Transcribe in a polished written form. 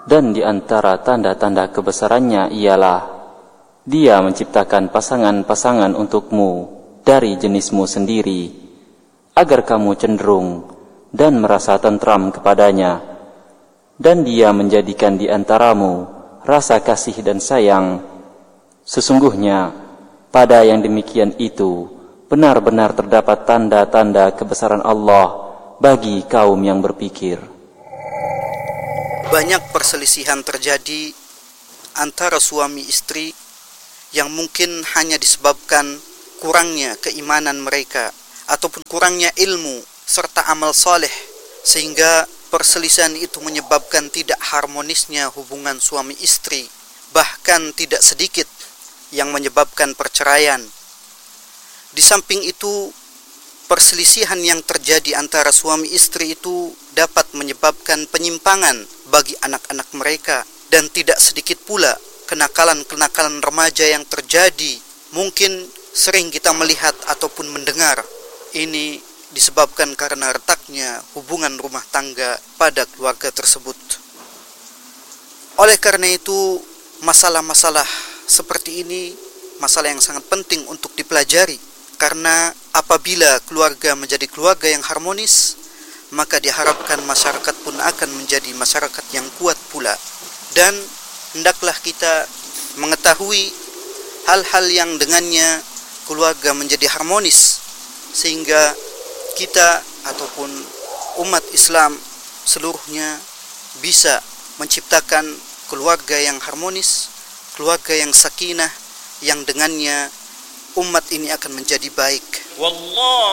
Dan di antara tanda-tanda kebesarannya ialah Dia menciptakan pasangan-pasangan untukmu dari jenismu sendiri, agar kamu cenderung dan merasa tentram kepadanya. Dan Dia menjadikan di antaramu rasa kasih dan sayang. Sesungguhnya pada yang demikian itu benar-benar terdapat tanda-tanda kebesaran Allah bagi kaum yang berpikir. Banyak perselisihan terjadi antara suami istri yang mungkin hanya disebabkan kurangnya keimanan mereka ataupun kurangnya ilmu serta amal soleh, sehingga perselisihan itu menyebabkan tidak harmonisnya hubungan suami istri, bahkan tidak sedikit yang menyebabkan perceraian. Di samping itu, perselisihan yang terjadi antara suami istri itu dapat menyebabkan penyimpangan bagi anak-anak mereka, dan tidak sedikit pula kenakalan-kenakalan remaja yang terjadi. Mungkin sering kita melihat ataupun mendengar ini disebabkan karena retaknya hubungan rumah tangga pada keluarga tersebut. Oleh karena itu, masalah-masalah seperti ini masalah yang sangat penting untuk dipelajari, karena apabila keluarga menjadi keluarga yang harmonis, maka diharapkan masyarakat pun akan menjadi masyarakat yang kuat pula. Dan hendaklah kita mengetahui hal-hal yang dengannya keluarga menjadi harmonis, sehingga kita ataupun umat Islam seluruhnya bisa menciptakan keluarga yang harmonis, keluarga yang sakinah, yang dengannya umat ini akan menjadi baik.